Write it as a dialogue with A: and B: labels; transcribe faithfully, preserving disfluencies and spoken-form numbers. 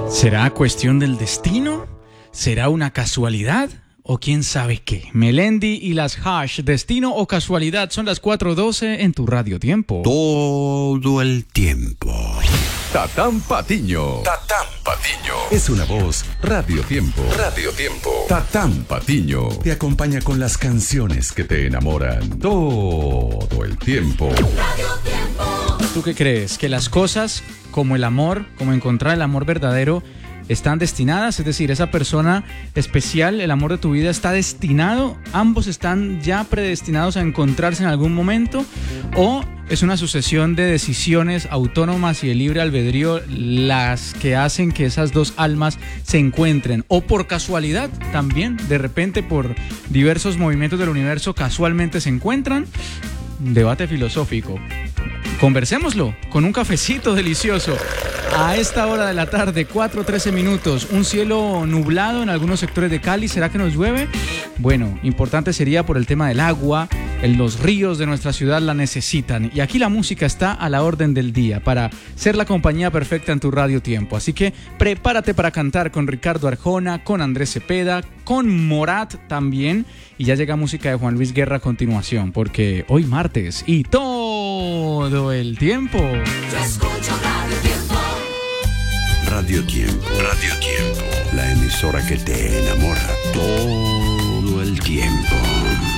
A: ¿Será cuestión del destino? ¿Será una casualidad? ¿O quién sabe qué? Melendi y las Hash, destino o casualidad, son las cuatro doce en tu Radio Tiempo.
B: Todo el tiempo.
C: Tatán Patiño.
B: Tatán Patiño.
C: Es una voz Radio Tiempo.
B: Radio Tiempo.
C: Tatán Patiño te acompaña con las canciones que te enamoran todo el tiempo.
D: Radio Tiempo.
A: ¿Tú qué crees? ¿Que las cosas, como el amor, como encontrar el amor verdadero, están destinadas? Es decir, esa persona especial, el amor de tu vida, está destinado, ambos están ya predestinados a encontrarse en algún momento, o es una sucesión de decisiones autónomas y de libre albedrío las que hacen que esas dos almas se encuentren, o por casualidad también, de repente por diversos movimientos del universo casualmente se encuentran. Debate filosófico. Conversémoslo con un cafecito delicioso. A esta hora de la tarde, cuatro trece minutos, un cielo nublado en algunos sectores de Cali. ¿Será que nos llueve? Bueno, importante sería por el tema del agua. En los ríos de nuestra ciudad la necesitan. Y aquí la música está a la orden del día para ser la compañía perfecta en tu Radio Tiempo. Así que prepárate para cantar con Ricardo Arjona, con Andrés Cepeda, con Morat también. Y ya llega música de Juan Luis Guerra a continuación, porque hoy martes y todo el tiempo.
D: Yo escucho Radio Tiempo.
B: Radio Tiempo. Radio Tiempo. La emisora que te enamora todo el tiempo.